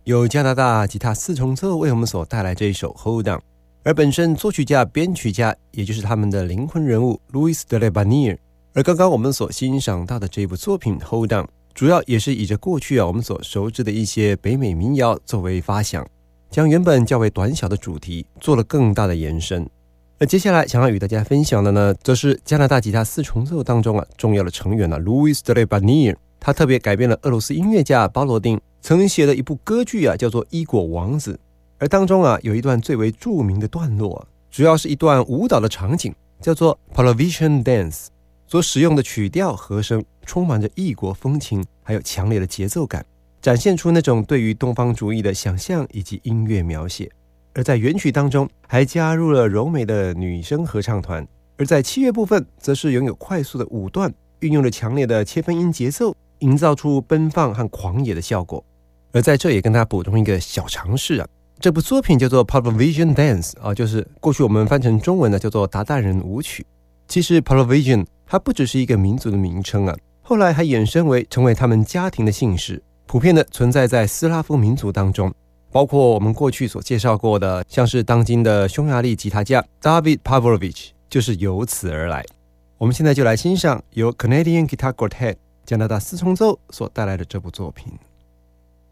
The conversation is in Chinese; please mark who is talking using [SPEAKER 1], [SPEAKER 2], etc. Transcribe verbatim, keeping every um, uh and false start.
[SPEAKER 1] 由加拿大吉他四重奏为我们所带来这一首 Hold On， 而本身作曲家、编曲家，也就是他们的灵魂人物 Louis de la Bannière。而刚刚我们所欣赏到的这部作品 Hold On， 主要也是以着过去啊我们所熟知的一些北美民谣作为发想，将原本较为短小的主题做了更大的延伸。而接下来想要与大家分享的呢，则是加拿大吉他四重奏当中啊重要的成员啊 Louis de la Bannière， 他特别改编了俄罗斯音乐家巴罗丁曾写的一部歌剧啊，叫做《伊果王子》。而当中啊有一段最为著名的段落啊，主要是一段舞蹈的场景，叫做 Pavlovian Dance， 所使用的曲调和声充满着异国风情，还有强烈的节奏感，展现出那种对于东方主义的想象以及音乐描写。而在原曲当中还加入了柔美的女声合唱团，而在器乐部分则是拥有快速的舞段，运用了强烈的切分音节奏，营造出奔放和狂野的效果。而在这也跟大家补充一个小常识啊，这部作品叫做 Pavlovian Dance 啊，就是过去我们翻成中文呢叫做达旦人舞曲。其实 Pavlovian 它不只是一个民族的名称啊，后来还衍生为成为他们家庭的姓氏，普遍的存在在斯拉夫民族当中。包括我们过去所介绍过的，像是当今的匈牙利吉他家 David Pavlovich 就是由此而来。我们现在就来欣赏由 Canadian Guitar Quartet 加拿大四重奏所带来的这部作品。